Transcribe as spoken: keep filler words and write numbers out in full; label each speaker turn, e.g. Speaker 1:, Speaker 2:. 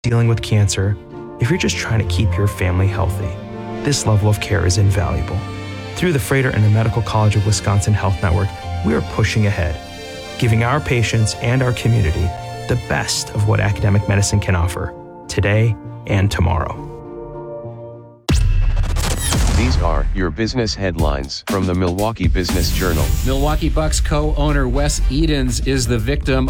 Speaker 1: dealing with cancer, if you're just trying to keep your family healthy, this level of care is invaluable. Through the Frater and the Medical College of Wisconsin Health Network, we are pushing ahead, giving our patients and our community the best of what academic medicine can offer today and tomorrow.
Speaker 2: These are your business headlines from the Milwaukee Business Journal.
Speaker 3: Milwaukee Bucks co-owner Wes Edens is the victim